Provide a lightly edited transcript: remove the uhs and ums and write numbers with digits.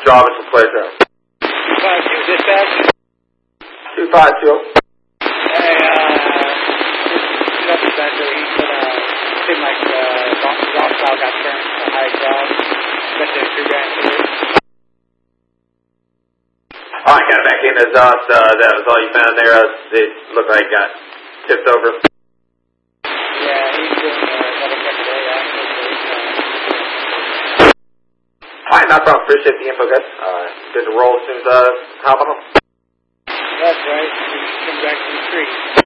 Jarvis from Playground. 252 dispatch. 252. Hey, this Spencer, he said, seemed like golf style got turned to high exhaust, especially in crew guy and Alright, got back in the exhaust. That was all you found there. It looked like it got tipped over. Yeah, he's doing another check today, actually. Alright, no problem. Appreciate the info, guys. Good to roll as soon as hop on them. That's right. He came back from the street.